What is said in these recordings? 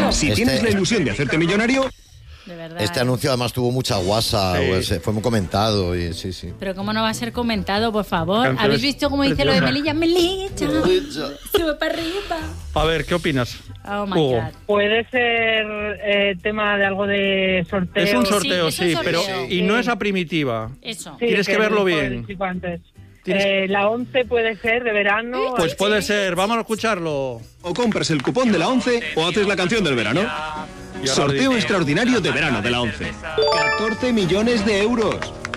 Si tienes la ilusión de hacerte millonario... De verdad. Este anuncio además tuvo mucha guasa, fue muy comentado y sí. Pero ¿cómo no va a ser comentado, por favor? Canciones ¿Habéis visto cómo dice lo de Melilla? Melilla, sube para arriba. A ver, ¿qué opinas? Oh my Hugo. God. Puede ser tema de algo de sorteo. Es un sorteo, Sí, es un pero sorteo. y no es a primitiva. Eso. Sí, Tienes que verlo bien. Antes. Tienes- La 11 puede ser de verano. Pues puede ser, vamos a escucharlo. O compras el cupón de la 11 o haces la canción del verano. Y ahora Sorteo dice- extraordinario de verano de la 11. 14 millones de euros.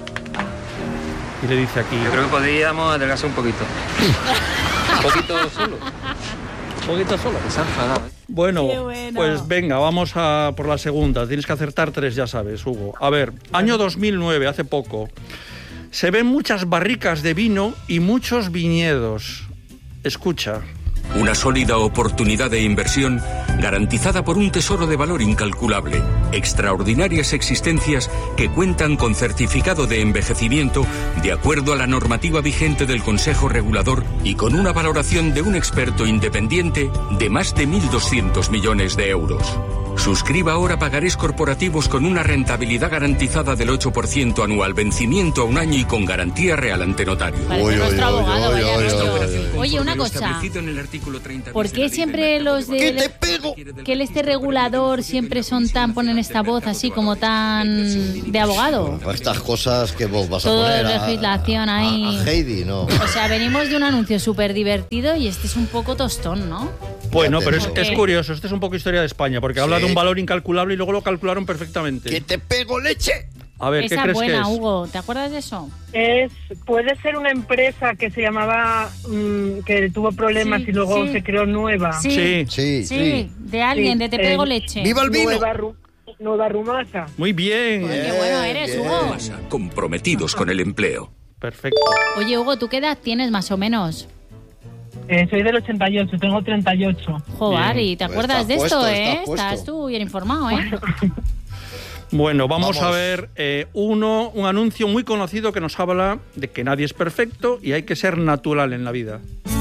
Y le dice aquí. Yo creo que podríamos adelgazar un poquito. Un poquito solo. Un poquito solo. Se ha enfadado. Bueno, Qué bueno. pues venga, vamos a por la segunda. Tienes que acertar 3, ya sabes, Hugo. A ver, año 2009, hace poco. Se ven muchas barricas de vino y muchos viñedos. Escucha. Una sólida oportunidad de inversión garantizada por un tesoro de valor incalculable. Extraordinarias existencias que cuentan con certificado de envejecimiento de acuerdo a la normativa vigente del Consejo Regulador y con una valoración de un experto independiente de más de 1.200 millones de euros. Suscriba ahora pagarés corporativos con una rentabilidad garantizada del 8% anual, vencimiento a un año y con garantía real ante notario. Parece nuestro abogado, vaya rollo. Oye, Conforme una lo cosa. establecido en el artículo 30 ¿Por bis de qué la Ley siempre del Mercado los de de... ¡Que te pego! que este regulador siempre son tan... ponen esta voz así como tan... de abogado? Estas cosas que vos vas a Todo poner legislación ahí. a Heidi, ¿no? O sea, venimos de un anuncio súper divertido y este es un poco tostón, ¿no? Bueno, pero es ¿Por qué? curioso. Este es un poco historia de España, porque habla Sí. de un valor incalculable y luego lo calcularon perfectamente. ¡Que te pego, leche! A ver, ¿qué Esa crees buena, que es? Hugo. ¿Te acuerdas de eso? Puede ser una empresa que se llamaba, que tuvo problemas Sí, y luego sí. se creó nueva. Sí. Sí. De alguien, Sí, de Te Pego eh, Leche. ¡Viva el vino! Nueva Rumasa. Muy bien. Qué bueno eres, bien. Hugo. comprometidos con el empleo. Perfecto. Oye, Hugo, ¿tú qué edad tienes más o menos? Soy del 88, tengo 38. Joder, Bien. ¿y te Pues acuerdas estás de esto, puesto, eh? estás puesto. Estás tú bien informado, ¿eh? Bueno, vamos a Vamos. ver un anuncio muy conocido que nos habla de que nadie es perfecto y hay que ser natural en la vida.